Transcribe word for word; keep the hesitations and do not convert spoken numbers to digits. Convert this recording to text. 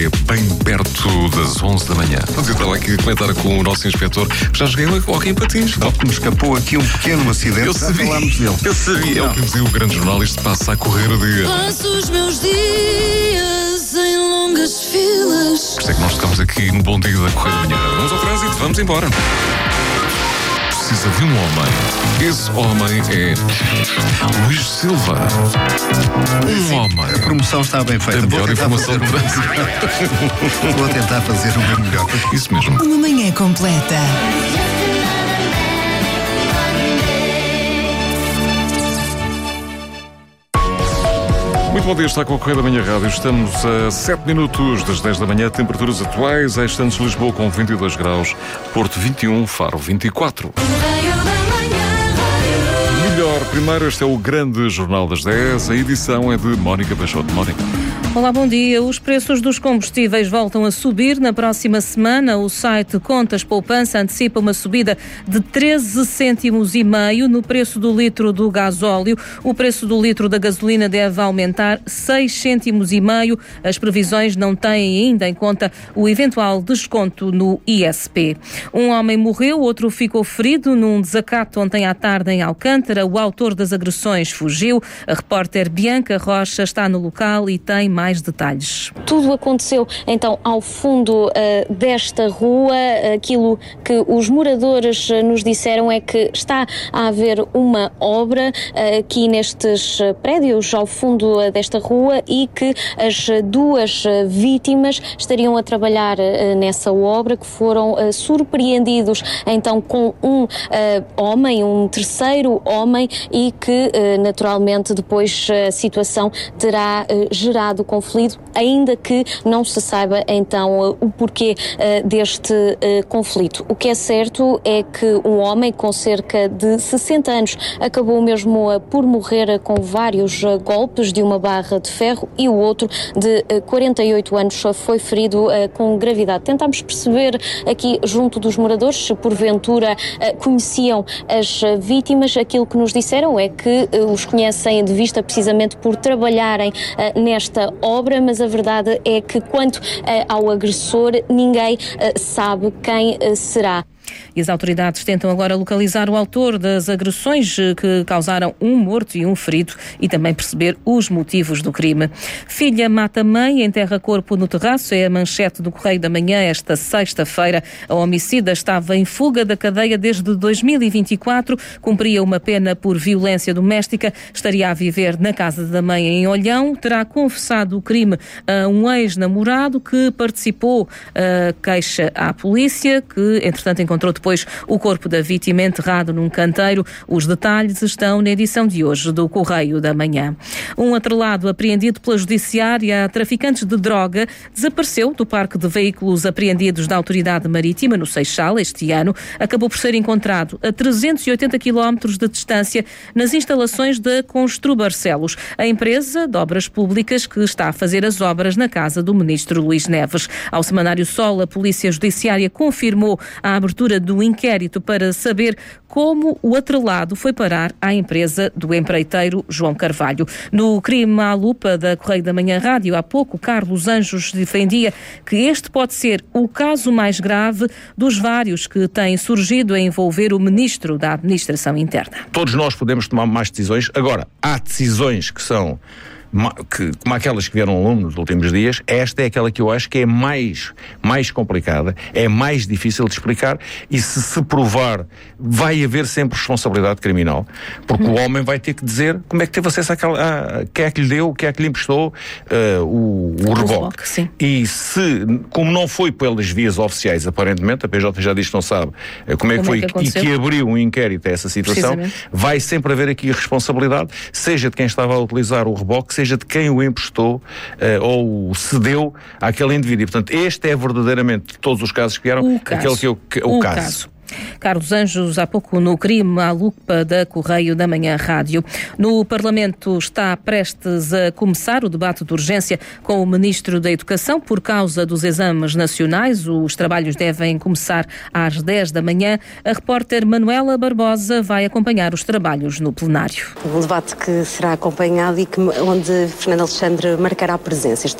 é bem perto das onze da manhã. Vamos entrar lá aqui a comentar com o nosso inspetor. Já joguei uma corrida em patins. Não, me escapou aqui um pequeno acidente. Eu Já sabia. falámos dele. Eu sabia. É o que dizia o grande jornal. Isto passa a correr o dia. Passo os meus dias em longas filas. Por isso é que nós estamos aqui no Bom Dia da Correia da Manhã. Vamos ao trânsito, vamos embora. Precisa de um homem. Esse homem é Luís Silva. Um homem. A promoção está bem feita. A melhor Vou tentar informação fazer de o trânsito. meu- Vou tentar fazer o meu melhor. Isso mesmo. Uma manhã completa. Muito bom dia, está com a Correia da Manhã Rádio. Estamos a sete minutos das dez da manhã, temperaturas atuais, a Estantes Lisboa com vinte e dois graus, Porto vinte e um, Faro vinte e quatro. Melhor, primeiro este é o grande Jornal das dez, a edição é de Mónica Peixoto. Mónica. Olá, bom dia. Os preços dos combustíveis voltam a subir na próxima semana. O site Contas Poupança antecipa uma subida de treze cêntimos e meio no preço do litro do gasóleo. O preço do litro da gasolina deve aumentar seis cêntimos e meio. As previsões não têm ainda em conta o eventual desconto no I S P. Um homem morreu, outro ficou ferido num desacato ontem à tarde em Alcântara. O autor das agressões fugiu. A repórter Bianca Rocha está no local e tem mais mais detalhes. Tudo aconteceu então ao fundo uh, desta rua. Aquilo que os moradores uh, nos disseram é que está a haver uma obra uh, aqui nestes uh, prédios ao fundo uh, desta rua e que as uh, duas uh, vítimas estariam a trabalhar uh, nessa obra, que foram uh, surpreendidos então com um uh, homem, um terceiro homem, e que uh, naturalmente depois a situação terá uh, gerado conflito, ainda que não se saiba então o porquê uh, deste uh, conflito. O que é certo é que um homem com cerca de sessenta anos acabou mesmo uh, por morrer uh, com vários uh, golpes de uma barra de ferro, e o outro de uh, quarenta e oito anos uh, foi ferido uh, com gravidade. Tentámos perceber aqui junto dos moradores se porventura uh, conheciam as uh, vítimas. Aquilo que nos disseram é que uh, os conhecem de vista precisamente por trabalharem uh, nesta obra, mas a verdade é que quanto uh, ao agressor, ninguém uh, sabe quem uh, será. E as autoridades tentam agora localizar o autor das agressões que causaram um morto e um ferido e também perceber os motivos do crime. Filha mata mãe, enterra corpo no terraço, é a manchete do Correio da Manhã esta sexta-feira. A homicida estava em fuga da cadeia desde dois mil e vinte e quatro, cumpria uma pena por violência doméstica, estaria a viver na casa da mãe em Olhão, terá confessado o crime a um ex-namorado que participou a queixa à polícia, que entretanto encontrou Encontrou depois o corpo da vítima enterrado num canteiro. Os detalhes estão na edição de hoje do Correio da Manhã. Um atrelado apreendido pela Judiciária a traficantes de droga desapareceu do parque de veículos apreendidos da Autoridade Marítima no Seixal este ano. Acabou por ser encontrado a trezentos e oitenta quilómetros de distância nas instalações da Constru Barcelos, a empresa de obras públicas que está a fazer as obras na casa do ministro Luís Neves. Ao semanário Sol, a Polícia Judiciária confirmou a abertura do inquérito para saber como o atrelado foi parar à empresa do empreiteiro João Carvalho. No crime à lupa da Correio da Manhã Rádio, há pouco, Carlos Anjos defendia que este pode ser o caso mais grave dos vários que têm surgido a envolver o ministro da Administração Interna. Todos nós podemos tomar mais decisões. Agora, há decisões que são Que, como aquelas que vieram ao longo nos últimos dias. Esta é aquela que eu acho que é mais, mais complicada, é mais difícil de explicar, e se se provar, vai haver sempre responsabilidade criminal, porque hum. o homem vai ter que dizer como é que teve acesso àquela, a, quem é que lhe deu, quem é que lhe emprestou uh, o, o reboque. E se, como não foi pelas vias oficiais, aparentemente, a P J já diz que não sabe uh, como é que como foi é que e que abriu um inquérito a essa situação, vai sempre haver aqui responsabilidade, seja de quem estava a utilizar o reboque, seja de quem o emprestou uh, ou cedeu àquele indivíduo. E, portanto, este é verdadeiramente, de todos os casos que vieram, o caso. aquele que eu, que, o, o caso. caso. Carlos Anjos, há pouco no crime à lupa da Correio da Manhã Rádio. No Parlamento está prestes a começar o debate de urgência com o Ministro da Educação por causa dos exames nacionais. Os trabalhos devem começar às dez da manhã. A repórter Manuela Barbosa vai acompanhar os trabalhos no plenário. Um debate que será acompanhado e que, onde Fernando Alexandre marcará presença. Este